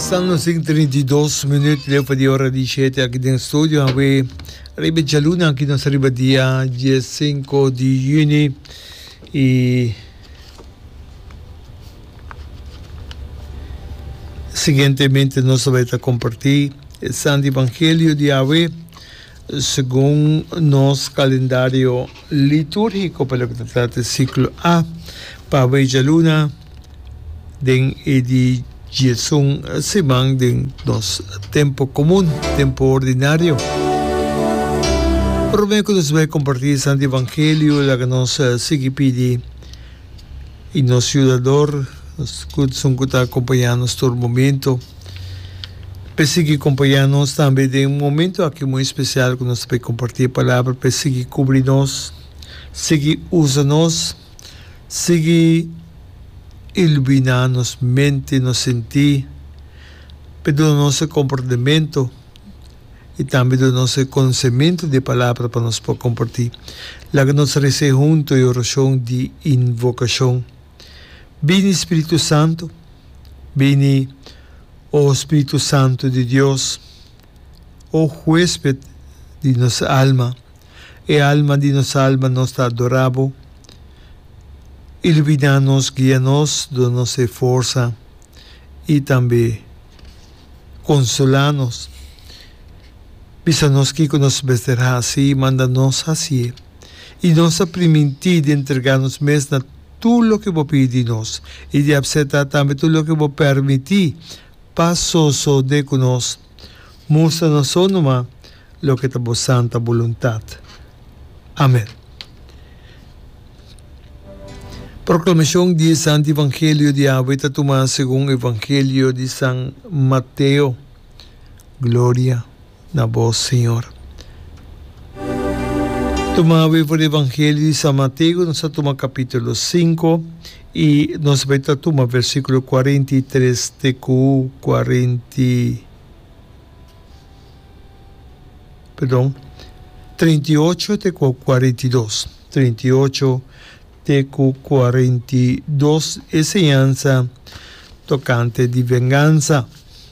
Stanno 32 minuti dopo di ora 17 aqui no studio. Arriba già luna aqui nós arriba dia 5 de junho e seguintemente nós vamos compartilhar o Santo Evangelho de Yahweh segundo nosso calendário litúrgico para o que trata do ciclo A para a luna de Jesús se van de nos tempo común, tempo ordinario. Por meio que nos vai compartilhar o Santo Evangelho, lá que nos sigue pedi e nos ajudador, nos está acompanhando todo momento. Para seguir acompanhando também de momento aqui muito especial que nós vai compartilhar a palavra, para seguir cobrir-nos, seguir usar-nos, seguir iluminar nos mente, nos sentir, pelo nosso comportamento e também do nosso conhecimento de palavra para nós poder compartilhar. Lá que nós recebemos junto a oração de invocação. Vem Espírito Santo, vem o Espírito Santo de Deus, o huésped de nossa alma, e a alma de nossa alma nos está adorável. Ilumina-nos, guia-nos, dá-nos força e também consola-nos. Pisa-nos que nos vestirá assim, manda-nos assim. E nos permitir de entregar-nos mesmo tudo o que vos pedir-nos e de aceitar também tudo o que vos permitir. Passo de conosco. Mostra-nos só numa o que é a vossa santa vontade. Amém. Proclamação do Santo Evangelho de Yahweh Tomás segundo o Evangelho de São Mateus. Glória a vós, Senhor. Tomamos o Evangelho de São Mateus, nós tomamos capítulo 5 e nós vamos tomar versículo 43 TQ 38 TQ 42. 38 TQ 42, enseñanza tocante de venganza.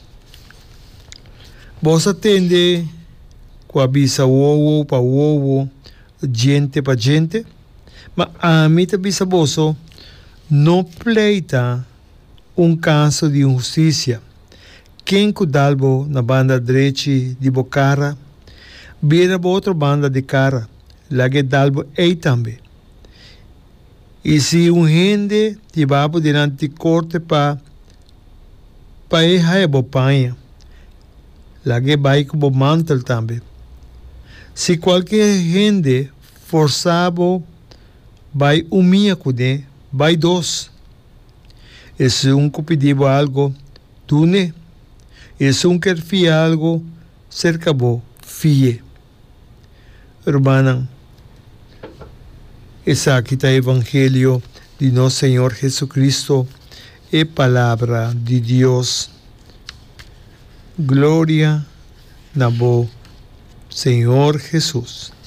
Vos atende com a bisa ovo para ovo, gente para gente, mas a mim também saboso não pleita caso de injustiça. Quem cuidalbo na banda direita de bocara, vira para outra banda de cara, lá que dalbo também. E se gente te vai diante de corte para ir a bopanha, lá que vai com o mantel também. Se qualquer gente forçado vai humilhar com ele, vai dois. E se que pediu algo, tu ne. E se quer fiar algo, cerca bo, fie. Urbana. Essa aqui está o Evangelho de nosso Senhor Jesucristo e Palavra de Deus. Glória a vós, Senhor Jesus.